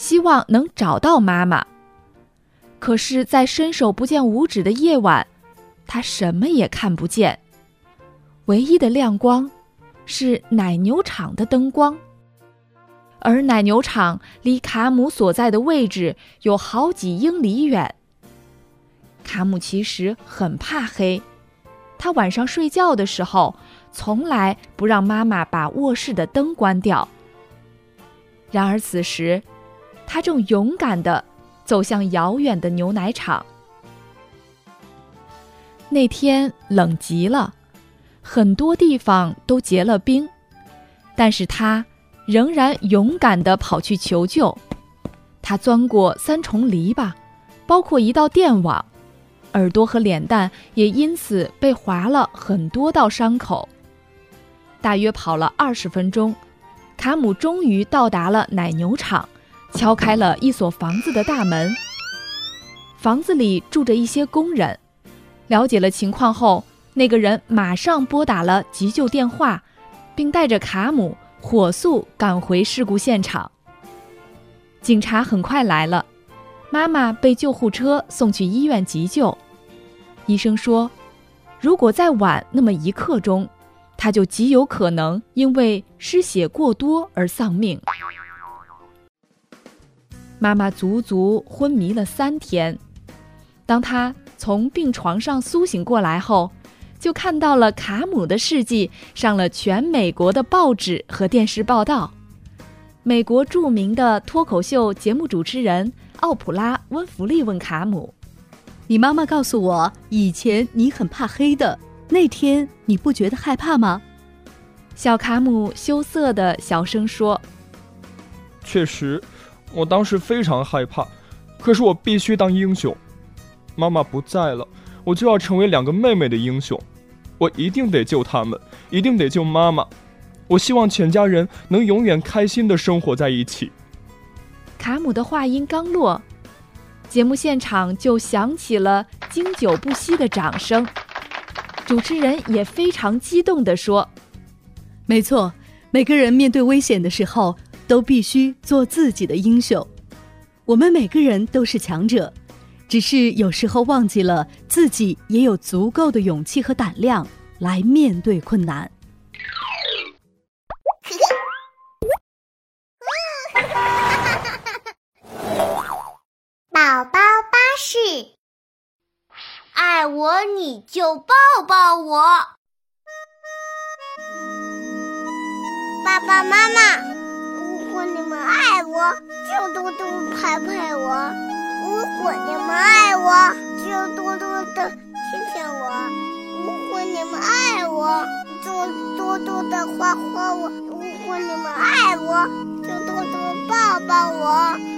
希望能找到妈妈。可是在伸手不见五指的夜晚，他什么也看不见，唯一的亮光是奶牛场的灯光，而奶牛场离卡姆所在的位置有好几英里远。卡姆其实很怕黑，他晚上睡觉的时候从来不让妈妈把卧室的灯关掉。然而此时，他正勇敢地走向遥远的牛奶场。那天冷极了，很多地方都结了冰，但是他仍然勇敢地跑去求救。他钻过3重篱笆，包括一道电网，耳朵和脸蛋也因此被划了很多道伤口。大约跑了20分钟，卡姆终于到达了奶牛场，敲开了一所房子的大门。房子里住着一些工人，了解了情况后，那个人马上拨打了急救电话，并带着卡姆火速赶回事故现场。警察很快来了，妈妈被救护车送去医院急救。医生说，如果再晚那么1刻钟，他就极有可能因为失血过多而丧命。妈妈足足昏迷了3天，当她从病床上苏醒过来后，就看到了卡姆的事迹上了全美国的报纸和电视报道。美国著名的脱口秀节目主持人奥普拉·温弗利问卡姆， 你妈妈告诉我，以前你很怕黑的，那天你不觉得害怕吗？ 小卡姆羞涩地小声说， 确实，我当时非常害怕，可是我必须当英雄。妈妈不在了，我就要成为2个妹妹的英雄。我一定得救她们，一定得救妈妈。我希望全家人能永远开心地生活在一起。 卡姆的话音刚落，节目现场就响起了经久不息的掌声。主持人也非常激动地说， 没错，每个人面对危险的时候都必须做自己的英雄。我们每个人都是强者，只是有时候忘记了自己也有足够的勇气和胆量来面对困难。 宝宝巴士，爱我你就抱抱我。爸爸妈妈，如果你们爱我，就多多拍拍我；如果你们爱我，就多多的亲亲我；如果你们爱我，就多多的夸夸我；如果你们爱我，就多多抱抱我。